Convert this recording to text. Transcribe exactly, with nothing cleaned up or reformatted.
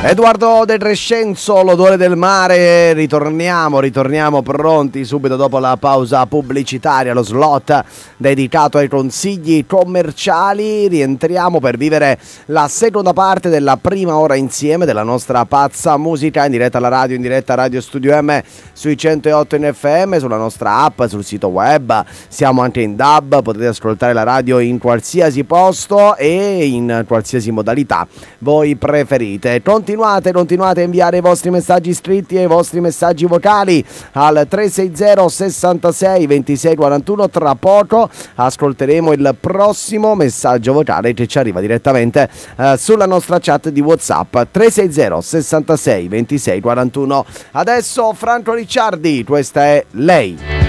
Edoardo De Crescenzo, l'odore del mare. Ritorniamo, ritorniamo pronti subito dopo la pausa pubblicitaria, lo slot dedicato ai consigli commerciali. Rientriamo per vivere la seconda parte della prima ora insieme della nostra pazza musica, in diretta alla radio, in diretta a Radio Studio M sui centootto in F M, sulla nostra app, sul sito web. Siamo anche in D A B, potete ascoltare la radio in qualsiasi posto e in qualsiasi modalità voi preferite. Continuate, continuate a inviare i vostri messaggi scritti e i vostri messaggi vocali al tre sei zero sessantasei ventisei quarantuno. Tra poco ascolteremo il prossimo messaggio vocale che ci arriva direttamente eh, sulla nostra chat di WhatsApp tre sei zero sessantasei ventisei quarantuno. Adesso Franco Ricciardi, questa è Lei.